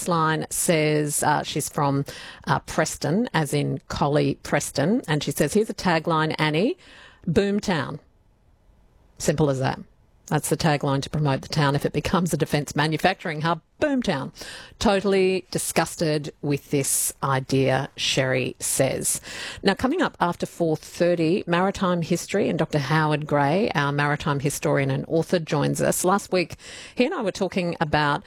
text line says she's from Preston, as in Collie Preston, and she says, here's a tagline, Annie, Boomtown. Simple as that. That's the tagline to promote the town if it becomes a defence manufacturing hub. Boomtown. Totally disgusted with this idea, Sherry says. Now, coming up after 4:30, maritime history, and Dr. Howard Gray, our maritime historian and author, joins us. Last week, he and I were talking about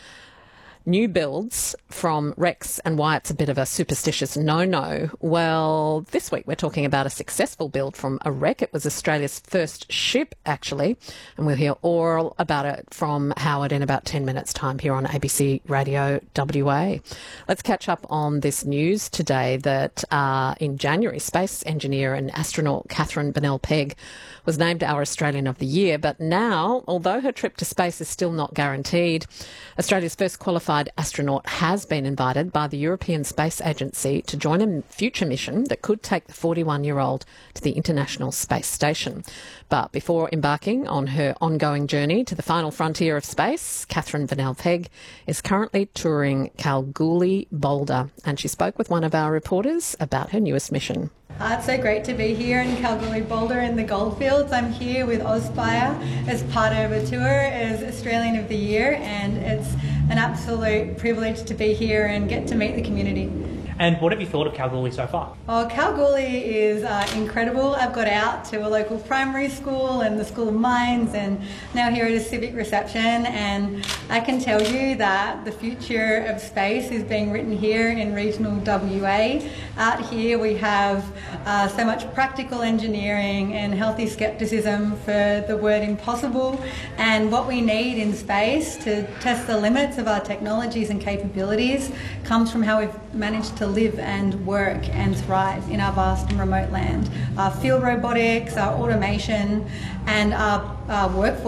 new builds from wrecks and why it's a bit of a superstitious no-no. Well, this week we're talking about a successful build from a wreck. It was Australia's first ship, actually, and we'll hear all about it from Howard in about 10 minutes' time here on ABC Radio WA. Let's catch up on this news today that in January, space engineer and astronaut Catherine Bennell-Pegg was named our Australian of the Year, but now, although her trip to space is still not guaranteed, Australia's first qualified astronaut has been invited by the European Space Agency to join a future mission that could take the 41-year-old to the International Space Station. But before embarking on her ongoing journey to the final frontier of space, Catherine Bennell-Pegg is currently touring Kalgoorlie Boulder, and she spoke with one of our reporters about her newest mission. It's so great to be here in Kalgoorlie Boulder in the Goldfields. I'm here with Ozspire as part of a tour as Australian of the Year, and it's an absolute privilege to be here and get to meet the community. And what have you thought of Kalgoorlie so far? Oh, Kalgoorlie is incredible. I've got out to a local primary school and the School of Mines, and now here at a civic reception, and I can tell you that the future of space is being written here in regional WA. Out here we have so much practical engineering and healthy skepticism for the word impossible, and what we need in space to test the limits of our technologies and capabilities comes from how we've managed to live and work and thrive in our vast and remote land. Our field robotics, our automation, and our workforce